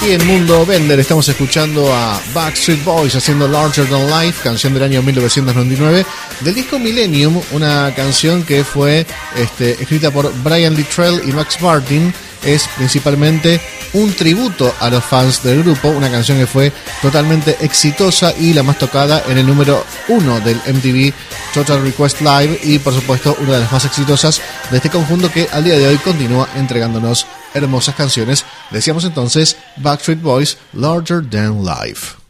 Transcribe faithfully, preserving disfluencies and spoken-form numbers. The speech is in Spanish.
Aquí en Mundo Bender estamos escuchando a Backstreet Boys haciendo Larger Than Life, canción del año mil novecientos noventa y nueve, del disco Millennium, una canción que fue este, escrita por Brian Littrell y Max Martin. Es principalmente un tributo a los fans del grupo, una canción que fue totalmente exitosa y la más tocada en el número uno del M T V Total Request Live, y por supuesto una de las más exitosas de este conjunto que al día de hoy continúa entregándonos hermosas canciones. Decíamos entonces Backstreet Boys, Larger Than Life.